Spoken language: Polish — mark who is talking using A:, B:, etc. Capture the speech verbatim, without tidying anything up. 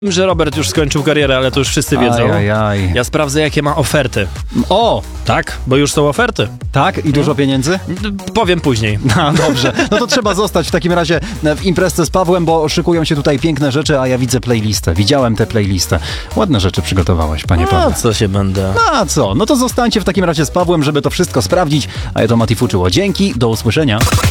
A: Że Robert już skończył karierę, ale to już wszyscy wiedzą.
B: Aj, aj, aj.
A: Ja sprawdzę, jakie ma oferty.
B: O!
A: Tak? Bo już są oferty.
B: Tak? I dużo pieniędzy?
A: Powiem później.
B: No dobrze, no to trzeba zostać w takim razie w imprezce z Pawłem, bo szykują się tutaj piękne rzeczy, a ja widzę playlistę. Widziałem tę playlistę. Ładne rzeczy przygotowałeś, panie
A: A
B: Pawle.
A: co się będę...
B: A co? No to zostańcie w takim razie z Pawłem, żeby to wszystko sprawdzić. A ja to Mati Fuczyło. Dzięki, do usłyszenia.